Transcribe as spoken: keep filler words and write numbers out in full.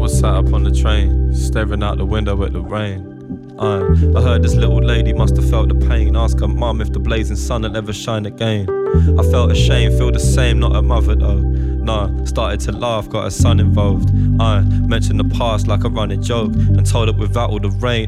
was sat up on the train, staring out the window at the rain. Uh, I heard this little lady must have felt the pain. Ask her mum if the blazing sun will ever shine again. I felt ashamed, feel the same, not her mother though. Nah, started to laugh, got her son involved. I mentioned the past like a running joke, and told her without all the rain